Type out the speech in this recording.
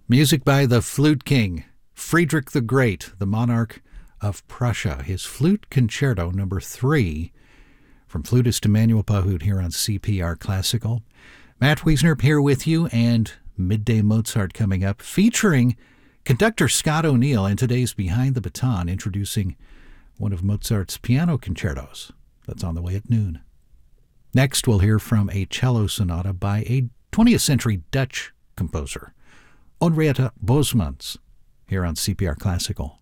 Music by the Flute King, Friedrich the Great, the monarch of Prussia. His Flute Concerto number 3 from flutist Emanuel Pahud here on CPR Classical. Matt Wiesner here with you, and Midday Mozart coming up, featuring conductor Scott O'Neill in today's Behind the Baton, introducing one of Mozart's piano concertos. That's on the way at noon. Next, we'll hear from a cello sonata by a 20th century Dutch composer, Henrietta Bosmans, here on CPR Classical.